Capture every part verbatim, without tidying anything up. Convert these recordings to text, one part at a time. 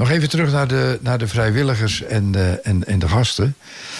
Nog even terug naar de, naar de vrijwilligers en de, en, en de gasten.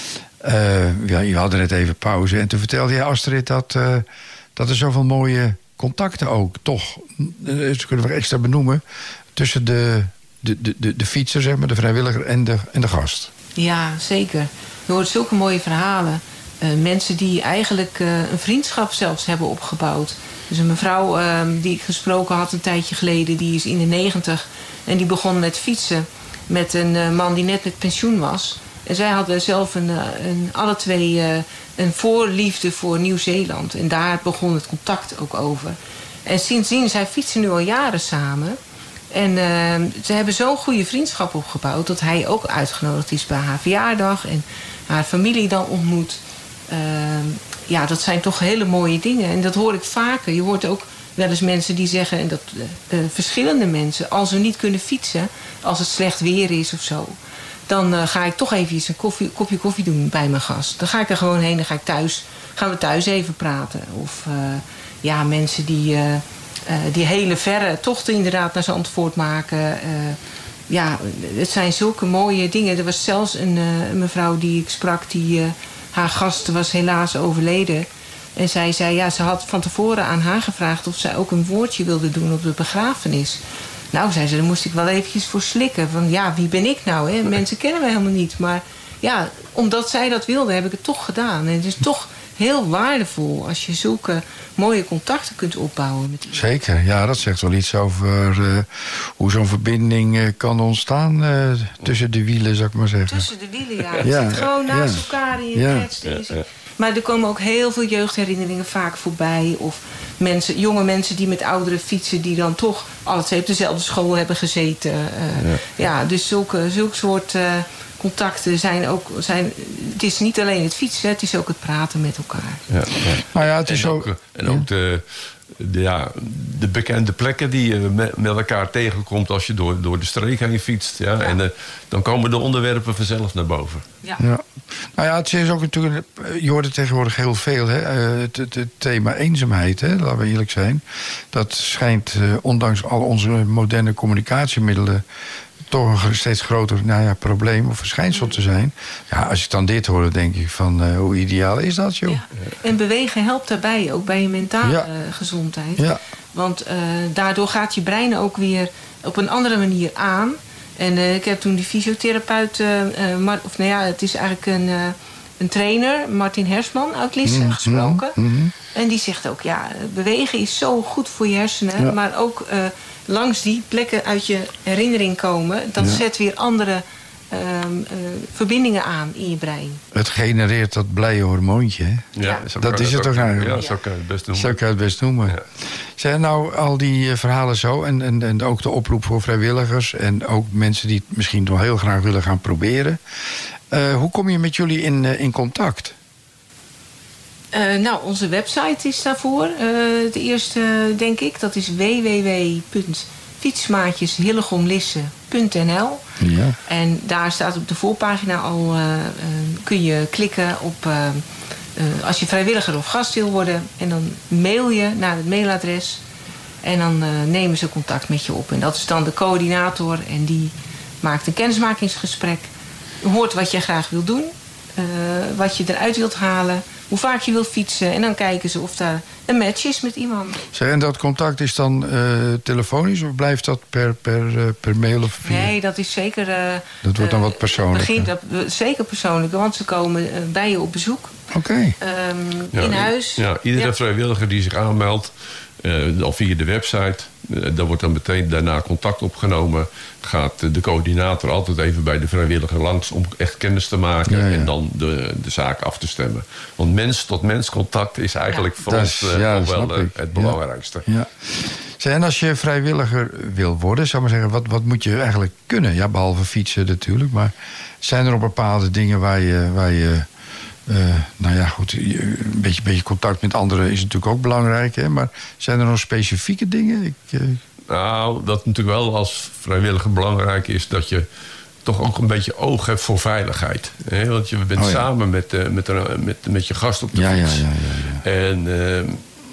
Uh, ja, je had net even pauze. En toen vertelde je, Astrid, dat, uh, dat er zoveel mooie contacten ook toch, uh, dat kunnen we extra benoemen, tussen de, de, de, de, de fietser, zeg maar, de vrijwilliger en de, en de gast. Ja, zeker. Je hoort zulke mooie verhalen. Uh, mensen die eigenlijk uh, een vriendschap zelfs hebben opgebouwd. Dus een mevrouw uh, die ik gesproken had een tijdje geleden, die is in de negentig en die begon met fietsen met een uh, man die net met pensioen was. En zij hadden zelf een, een, alle twee uh, een voorliefde voor Nieuw-Zeeland. En daar begon het contact ook over. En sindsdien, zij fietsen nu al jaren samen. En uh, ze hebben zo'n goede vriendschap opgebouwd dat hij ook uitgenodigd is bij haar verjaardag en haar familie dan ontmoet. Uh, ja, dat zijn toch hele mooie dingen. En dat hoor ik vaker. Je hoort ook wel eens mensen die zeggen, en dat uh, verschillende mensen, als we niet kunnen fietsen, als het slecht weer is of zo, dan uh, ga ik toch even een koffie, kopje koffie doen bij mijn gast. Dan ga ik er gewoon heen en ga ik thuis, gaan we thuis even praten. Of uh, ja, mensen die, uh, uh, die hele verre tochten inderdaad naar Zandvoort maken. Uh, ja, het zijn zulke mooie dingen. Er was zelfs een, uh, een mevrouw die ik sprak, die uh, haar gast was helaas overleden. En zij zei, ja, ze had van tevoren aan haar gevraagd of zij ook een woordje wilde doen op de begrafenis. Nou, zei ze, daar moest ik wel eventjes voor slikken. Van ja, wie ben ik nou? Hè? Mensen kennen me helemaal niet. Maar ja, omdat zij dat wilde, heb ik het toch gedaan. En het is toch heel waardevol als je zulke mooie contacten kunt opbouwen met iemand. Zeker, ja, dat zegt wel iets over uh, hoe zo'n verbinding uh, kan ontstaan uh, tussen de wielen, zou ik maar zeggen. Tussen de wielen, ja. Je ja. zit gewoon naast ja. elkaar in je ja. kletst. Ja, ja. Maar er komen ook heel veel jeugdherinneringen vaak voorbij. Of mensen, jonge mensen die met ouderen fietsen, die dan toch alle twee op dezelfde school hebben gezeten. Uh, ja. ja, dus zulke, zulke soort uh, contacten zijn ook. Zijn, het is niet alleen het fietsen, het is ook het praten met elkaar. Ja, ja. Nou ja, het is en ook. ook, en ook de, de, ja, de bekende plekken die je met, met elkaar tegenkomt als je door, door de streek heen fietst. Ja, ja. En uh, dan komen de onderwerpen vanzelf naar boven. Ja. Ja. Nou ja, het is ook natuurlijk, je hoort het tegenwoordig heel veel, hè? Het, het, het thema eenzaamheid, hè? Laten we eerlijk zijn. Dat schijnt, uh, ondanks al onze moderne communicatiemiddelen, toch een steeds groter nou ja, probleem of verschijnsel te zijn. Ja, als ik dan dit hoor, dan denk ik van, uh, hoe ideaal is dat, joh? Ja. En bewegen helpt daarbij, ook bij je mentale ja. uh, gezondheid. Ja. Want uh, daardoor gaat je brein ook weer op een andere manier aan. En uh, ik heb toen die fysiotherapeut, uh, uh, Mar- of nou ja, het is eigenlijk een, uh, een trainer, Martin Hersman uit Lisse, mm-hmm. gesproken. Mm-hmm. En die zegt ook, ja, bewegen is zo goed voor je hersenen. Ja. Maar ook uh, langs die plekken uit je herinnering komen, dat ja. zet weer andere uh, uh, verbindingen aan in je brein. Het genereert dat blije hormoontje, hè? Ja, ja. Dat is het toch eigenlijk? Ja, zo kan je het best noemen. Zo kan je het best noemen. Ja. Zijn nou al die uh, verhalen zo, en, en, en ook de oproep voor vrijwilligers en ook mensen die het misschien nog heel graag willen gaan proberen. Uh, hoe kom je met jullie in, uh, in contact? Uh, nou, onze website is daarvoor. Uh, de eerste, denk ik, dat is w w w punt fietsmaatjes hillegom lisse punt n l. Ja. En daar staat op de voorpagina al, uh, uh, kun je klikken op uh, uh, als je vrijwilliger of gast wil worden. En dan mail je naar het mailadres. En dan uh, nemen ze contact met je op. En dat is dan de coördinator. En die maakt een kennismakingsgesprek. Hoort wat je graag wil doen. Uh, wat je eruit wilt halen. Hoe vaak je wilt fietsen. En dan kijken ze of daar een match is met iemand. Zeg, en dat contact is dan uh, telefonisch? Of blijft dat per, per, uh, per mail of via? Nee, dat is zeker... Uh, dat wordt dan wat persoonlijker? Begint dat, zeker persoonlijk. Want ze komen uh, bij je op bezoek. Oké. Okay. Um, ja, in huis. Ja, iedere ja. vrijwilliger die zich aanmeldt. Uh, al via de website. Uh, daar wordt dan meteen daarna contact opgenomen. Gaat uh, de coördinator altijd even bij de vrijwilliger langs om echt kennis te maken. Ja, ja. En dan de, de zaak af te stemmen. Want mens tot mens contact is eigenlijk ja. voor ons uh, ja, wel uh, het belangrijkste. Ja. Ja. En als je vrijwilliger wil worden, zou ik maar zeggen, wat, wat moet je eigenlijk kunnen? Ja, behalve fietsen natuurlijk. Maar zijn er nog bepaalde dingen waar je... Waar je Uh, nou ja, goed, een beetje, beetje contact met anderen is natuurlijk ook belangrijk. Hè? Maar zijn er nog specifieke dingen? Ik, uh... Nou, dat natuurlijk wel als vrijwilliger belangrijk is... dat je toch ook een beetje oog hebt voor veiligheid. Hè? Want je bent oh, ja. samen met, uh, met, uh, met, met je gast op de ja, fiets. Ja, ja, ja, ja. En uh,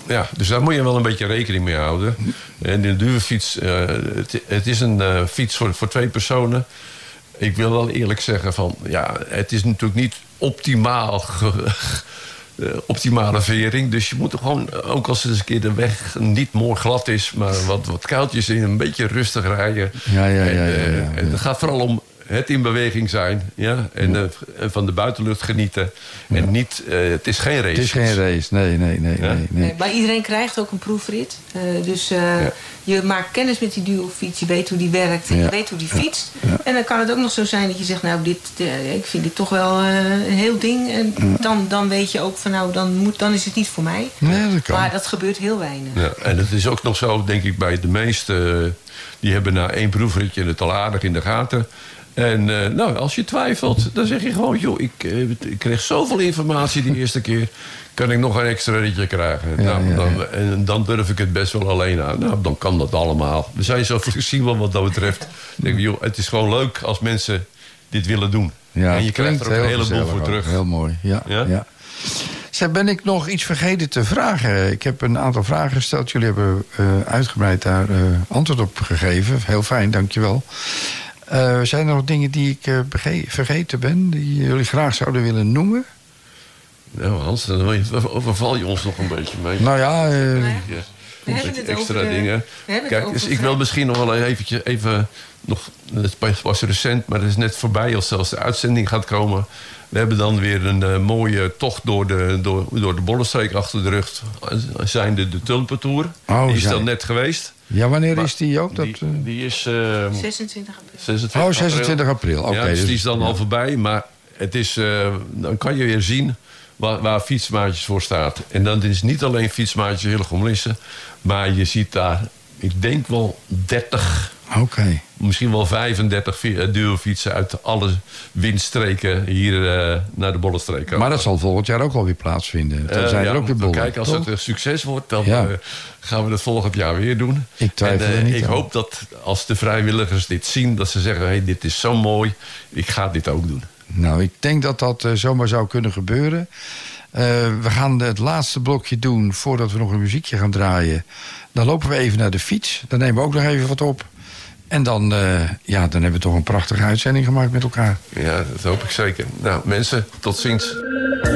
Ja, dus daar moet je wel een beetje rekening mee houden. En de duurfiets, uh, het, het is een uh, fiets voor, voor twee personen. Ik wil wel eerlijk zeggen van, ja, het is natuurlijk niet optimaal ge, uh, optimale vering. Dus je moet er gewoon, ook als het eens een keer de weg niet mooi glad is, maar wat, wat kuiltjes in, een beetje rustig rijden. Ja, ja, ja. En, ja, ja, uh, ja. en het gaat vooral om het in beweging zijn, ja, en uh, van de buitenlucht genieten. En Ja. niet, uh, het is geen race. Het is geen race, nee, nee, nee. Ja? nee, nee. Nee, maar iedereen krijgt ook een proefrit. Uh, dus uh, Ja. je maakt kennis met die duofiets. Je weet hoe die werkt en Ja. je weet hoe die fietst. Ja. En dan kan het ook nog zo zijn dat je zegt... nou, dit, uh, ik vind dit toch wel uh, een heel ding. En Ja. dan, dan weet je ook van nou, dan, moet, dan is het niet voor mij. Nee, dat kan. Maar dat gebeurt heel weinig. Ja, en het is ook nog zo, denk ik, bij de meesten... die hebben na één proefritje het al aardig in de gaten. En uh, nou, als je twijfelt, dan zeg je gewoon... joh, ik, uh, ik kreeg zoveel informatie die eerste keer... kan ik nog een extra ritje krijgen? Ja, nou, ja, dan, ja. En dan durf ik het best wel alleen aan. Nou, dan kan dat allemaal. We zijn zo flexibel wat dat betreft. Ik denk, joh, het is gewoon leuk als mensen dit willen doen. Ja, en je krijgt er ook een heel heleboel gezellig voor ook. terug. Heel mooi, ja. Ja? ja. Zeg, ben ik nog iets vergeten te vragen? Ik heb een aantal vragen gesteld. Jullie hebben uh, uitgebreid daar uh, antwoord op gegeven. Heel fijn, dankjewel. Uh, zijn er nog dingen die ik uh, bege- vergeten ben... die jullie graag zouden willen noemen? Nou, Hans, dan overval je ons nog een beetje mee. Nou ja... Uh, Ja. We hebben het extra over de- dingen. we hebben het Kijk, over dus ik wil vrij- misschien nog wel eventjes even... Nog, het was recent, maar het is net voorbij als zelfs de uitzending gaat komen. We hebben dan weer een uh, mooie tocht door de, door, door de Bollenstreek achter de rug. Zijn de, de Tulpentour. Oh, die is zijn- dan net geweest. ja, wanneer Maar is die ook? Dat, die, uh, die is... Uh, zesentwintig april. zesentwintig oh, zesentwintig april. Oké. ja, dus die is dan ja. al voorbij. Maar het is, uh, dan kan je weer zien waar, waar fietsmaatjes voor staat. En dan is het niet alleen fietsmaatjes Hillegom-Lisse. Maar je ziet daar, ik denk wel dertig... Oké. misschien wel vijfendertig duofietsen uit alle windstreken hier uh, naar de Bollenstreek komen. Maar dat zal volgend jaar ook alweer plaatsvinden. Dan Uh, zijn ja, er ook weer bollen. kijk, als toch? het een succes wordt, dan Ja. uh, gaan we het volgend jaar weer doen. Ik twijfel en, uh, er niet Ik aan. hoop dat als de vrijwilligers dit zien, dat ze zeggen, hey, dit is zo mooi, ik ga dit ook doen. Nou, ik denk dat dat uh, zomaar zou kunnen gebeuren. Uh, we gaan het laatste blokje doen voordat we nog een muziekje gaan draaien. Dan lopen we even naar de fiets. Dan nemen we ook nog even wat op. En dan, uh, ja, dan hebben we toch een prachtige uitzending gemaakt met elkaar. Ja, dat hoop ik zeker. Nou, mensen, tot ziens.